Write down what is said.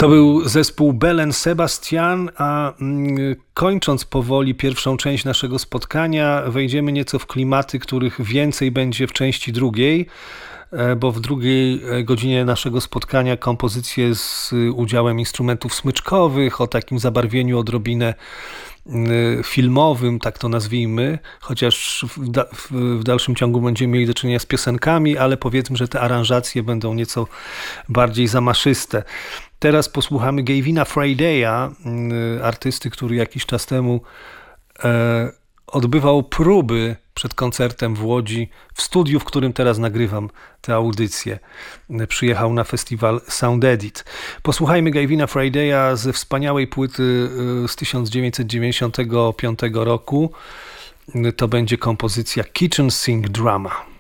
To był zespół Belle & Sebastian, a kończąc powoli pierwszą część naszego spotkania, wejdziemy nieco w klimaty, których więcej będzie w części drugiej, bo w drugiej godzinie naszego spotkania kompozycje z udziałem instrumentów smyczkowych, o takim zabarwieniu odrobinę filmowym, tak to nazwijmy, chociaż w dalszym ciągu będziemy mieli do czynienia z piosenkami, ale powiedzmy, że te aranżacje będą nieco bardziej zamaszyste. Teraz posłuchamy Gavina Fradaya, artysty, który jakiś czas temu odbywał próby przed koncertem w Łodzi, w studiu, w którym teraz nagrywam tę audycję. Przyjechał na festiwal Sound Edit. Posłuchajmy Gavina Fradaya ze wspaniałej płyty z 1995 roku. To będzie kompozycja Kitchen Sink Drama.